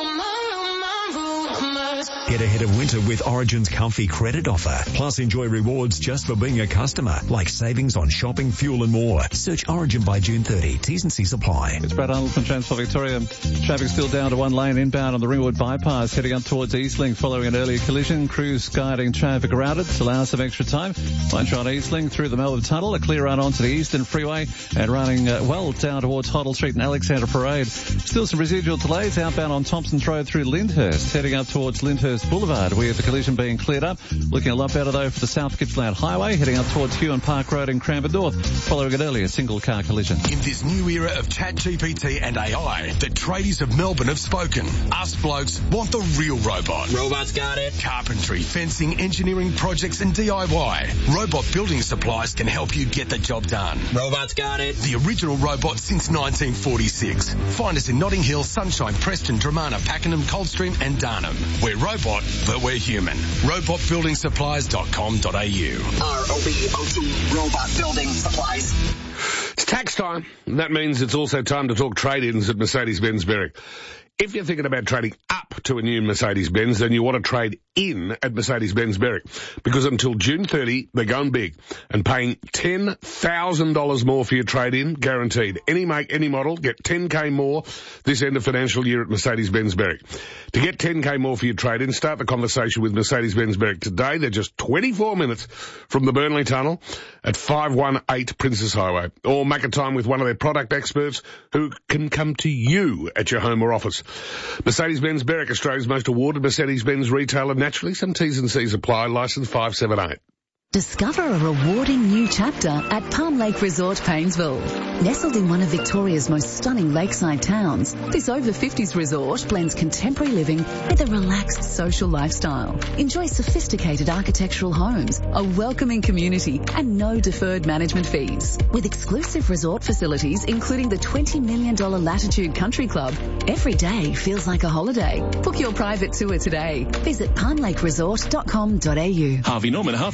Get ahead of winter with Origin's comfy credit offer. Plus enjoy rewards just for being a customer, like savings on shopping, fuel and more. Search Origin by June thirtieth. T's and C's apply. It's Brad Arnold from Transport Victoria. Traffic still down to one lane inbound on the Ringwood bypass, heading up towards Eastlink following an earlier collision. Crews guiding traffic around it to allow some extra time. Once you're on Eastlink through the Melbourne Tunnel, a clear run onto the Eastern Freeway and running uh, well down towards Hoddle Street and Alexander Parade. Still some residual delays outbound on Thompson's Road through Lyndhurst, heading up towards Lyndhurst Boulevard, with the collision being cleared up. Looking a lot better though for the South Gippsland Highway, heading up towards Huon Park Road in Cranbourne North, following an earlier single car collision. In this new era of ChatGPT and A I, the tradies of Melbourne have spoken. Us blokes want the real robot. Robots got it. Carpentry, fencing, engineering projects and D I Y. Robot Building Supplies can help you get the job done. Robots got it. The original robot since nineteen forty-six. Find us in Notting Hill, Sunshine, Preston, Dramana, Pakenham, Coldstream and Darnham. We're robot, but we're human. robot building supplies dot com dot a u. R O B O T, Robot Building Supplies. It's tax time. That means it's also time to talk trade-ins at Mercedes-Benz Berwick. If you're thinking about trading up to a new Mercedes-Benz, then you want to trade in at Mercedes-Benz Berwick, because until June thirtieth, they're going big and paying ten thousand dollars more for your trade-in, guaranteed. Any make, any model, get ten K more this end of financial year at Mercedes-Benz Berwick. To get ten K more for your trade-in, start the conversation with Mercedes-Benz Berwick today. They're just twenty-four minutes from the Burnley Tunnel at five one eight Princess Highway. Or make a time with one of their product experts who can come to you at your home or office. Mercedes-Benz Berwick, Australia's most awarded Mercedes-Benz retailer. Naturally, some T's and C's apply. Licence five seven eight. Discover a rewarding new chapter at Palm Lake Resort, Paynesville. Nestled in one of Victoria's most stunning lakeside towns, this over fifties resort blends contemporary living with a relaxed social lifestyle. Enjoy sophisticated architectural homes, a welcoming community, and no deferred management fees. With exclusive resort facilities, including the twenty million dollars Latitude Country Club, every day feels like a holiday. Book your private tour today. Visit palm lake resort dot com dot a u. Harvey Norman half-yearly clearance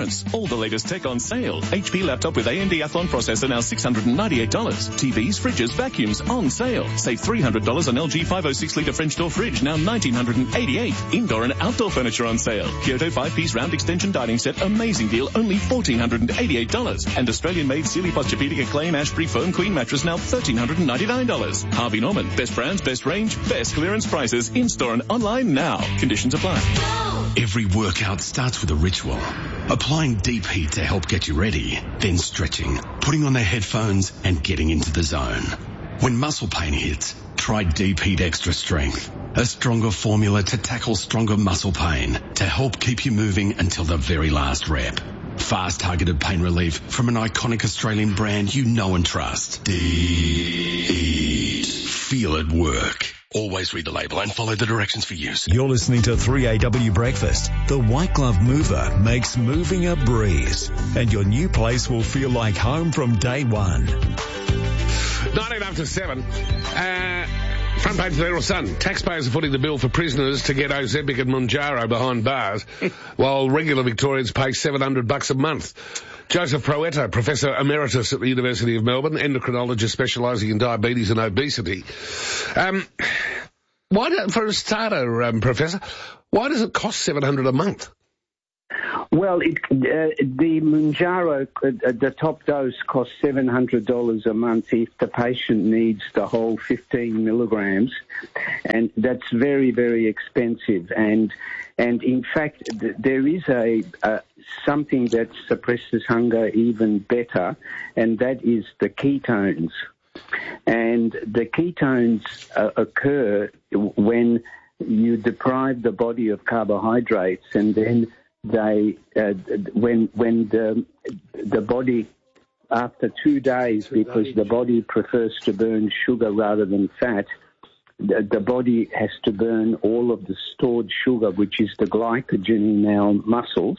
clearance. All the latest tech on sale. H P laptop with A M D Athlon processor now six hundred ninety-eight dollars. T Vs, fridges, vacuums on sale. Save three hundred dollars on L G five oh six litre French door fridge, now one thousand nine hundred eighty-eight dollars. Indoor and outdoor furniture on sale. Kyoto five-piece round extension dining set, amazing deal, only one thousand four hundred eighty-eight dollars. And Australian-made Sealy Posturepedic Acclaim Ashbury Foam Queen mattress, now one thousand three hundred ninety-nine dollars. Harvey Norman, best brands, best range, best clearance prices, in-store and online now. Conditions apply. Every workout starts with a ritual. Applying deep heat to help get you ready, then stretching, putting on their headphones and getting into the zone. When muscle pain hits, try Deep Heat Extra Strength, a stronger formula to tackle stronger muscle pain to help keep you moving until the very last rep. Fast targeted pain relief from an iconic Australian brand you know and trust. Deep Heat. Feel it work. Always read the label and follow the directions for use. You're listening to three A W Breakfast. The White Glove Mover makes moving a breeze, and your new place will feel like home from day one. nineteen after seven. Uh, front page of the Herald Sun. Taxpayers are footing the bill for prisoners to get Ozempic and Mounjaro behind bars, while regular Victorians pay seven hundred bucks a month. Joseph Proetto, Professor Emeritus at the University of Melbourne, endocrinologist specialising in diabetes and obesity. Um, why do, for a starter, um, Professor, why does it cost seven hundred a month? Well, it, uh, the Mounjaro, uh, the top dose costs seven hundred dollars a month if the patient needs the whole fifteen milligrams, and that's very, very expensive. And and in fact, th- there is a, a something that suppresses hunger even better, and that is the ketones. And the ketones uh, occur when you deprive the body of carbohydrates, and then they, uh, when when the the body, after two days, because the body prefers to burn sugar rather than fat, the, the body has to burn all of the stored sugar, which is the glycogen in our muscles.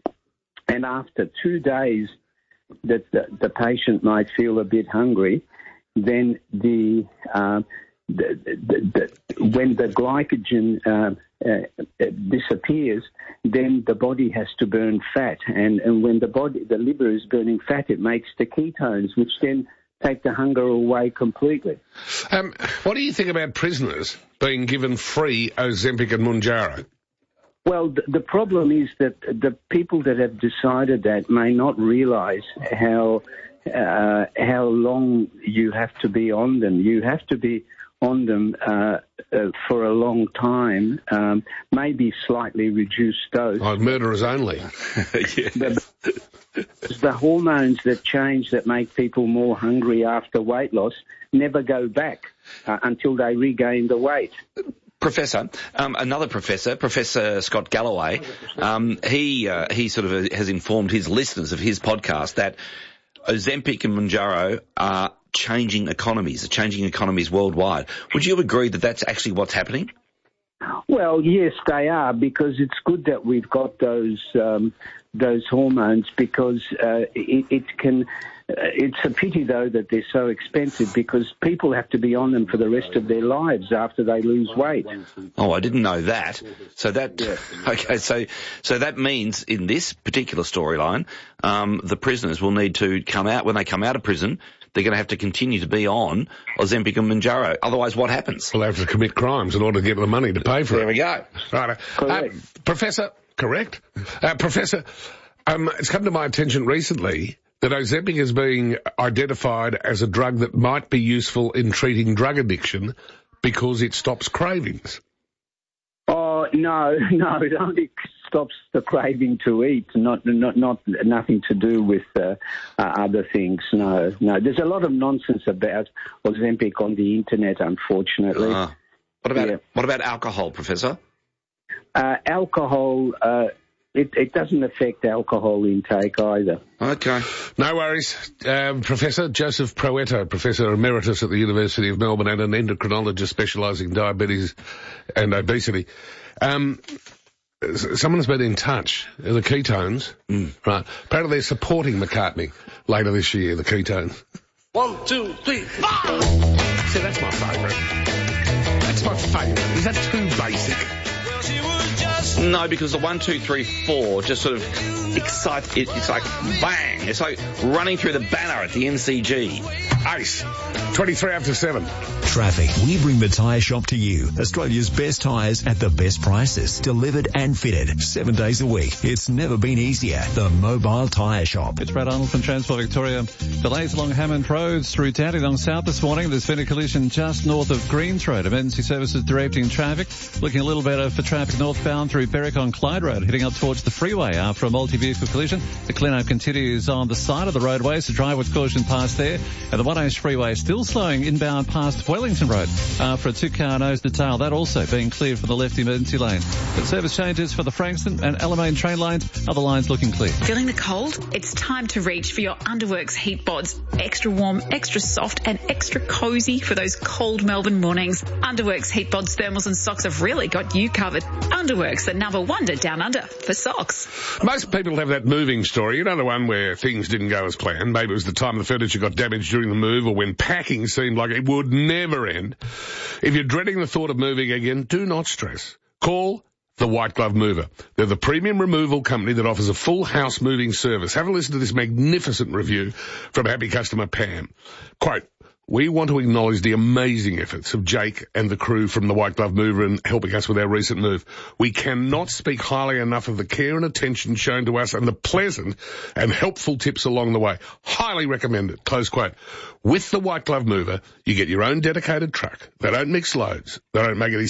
And after two days that the, the patient might feel a bit hungry, then the, uh, the, the, the when the glycogen uh, uh, disappears, then the body has to burn fat. And, and when the body, the liver is burning fat, it makes the ketones, which then take the hunger away completely. Um, what do you think about prisoners being given free Ozempic and Mounjaro? Well, the, the problem is that the people that have decided that may not realise how uh, how long you have to be on them. You have to be on them uh, uh, for a long time, um, maybe slightly reduced dose. Oh, murderers only. Yes. The, the hormones that change that make people more hungry after weight loss never go back uh, until they regain the weight. Professor, um, another professor, Professor Scott Galloway, um, he uh, he sort of has informed his listeners of his podcast that Ozempic and Mounjaro are changing economies, are changing economies worldwide. Would you agree that that's actually what's happening? Well, yes, they are, because it's good that we've got those um, those hormones, because uh, it, it can. Uh, it's a pity, though, that they're so expensive, because people have to be on them for the rest of their lives after they lose weight. Oh, I didn't know that. So that okay. So so that means in this particular storyline, um, the prisoners will need to come out when they come out of prison. They're going to have to continue to be on Ozempic and Mounjaro. Otherwise, what happens? Well, they have to commit crimes in order to get the money to pay for there it. There we go. Right. Uh, Professor, correct? Uh, Professor, um, it's come to my attention recently that Ozempic is being identified as a drug that might be useful in treating drug addiction because it stops cravings. Oh, no, no, it only stops the craving to eat, not not not nothing to do with uh, uh, other things. No, no. There's a lot of nonsense about Ozempic on the internet, unfortunately. Uh, what about yeah. what about alcohol, Professor? Uh, alcohol, uh, it, it doesn't affect alcohol intake either. Okay. No worries. Um, Professor Joseph Proetto, Professor Emeritus at the University of Melbourne and an endocrinologist specialising in diabetes and obesity. Um, someone's been in touch, the ketones, mm. right? Apparently they're supporting McCartney later this year, the ketones. One, two, three, five! See, that's my favourite. That's my favourite. Is that too basic? Well, she was just No, because the one, two, three, four just sort of excites. It, it's like bang. It's like running through the banner at the N C G. Ace. twenty-three after seven. Traffic. We bring the tyre shop to you. Australia's best tyres at the best prices. Delivered and fitted. Seven days a week. It's never been easier. The Mobile Tyre Shop. It's Brad Arnold from Transport Victoria. Delays along Hammond Road through Dandenong South this morning. There's been a collision just north of Greens Road. Emergency services directing traffic. Looking a little better for traffic northbound through Berwick on Clyde Road, heading up towards the freeway after a multi-vehicle collision. The clean-up continues on the side of the roadway, so drive with caution past there. And the one H freeway still slowing inbound past Wellington Road after a two-car nose to tail. That also being cleared from the left emergency lane. But service changes for the Frankston and Alamein train lines. Other lines looking clear. Feeling the cold? It's time to reach for your Underworks heat bods. Extra warm, extra soft and extra cosy for those cold Melbourne mornings. Underworks heat bods, thermals and socks have really got you covered. Underworks, the number wonder down under for socks. Most people have that moving story. You know, the one where things didn't go as planned. Maybe it was the time the furniture got damaged during the move, or when packing seemed like it would never end. If you're dreading the thought of moving again, do not stress. Call the White Glove Mover. They're the premium removal company that offers a full house moving service. Have a listen to this magnificent review from happy customer Pam. Quote, "We want to acknowledge the amazing efforts of Jake and the crew from the White Glove Mover in helping us with our recent move. We cannot speak highly enough of the care and attention shown to us and the pleasant and helpful tips along the way. Highly recommend it." Close quote. With the White Glove Mover, you get your own dedicated truck. They don't mix loads. They don't make any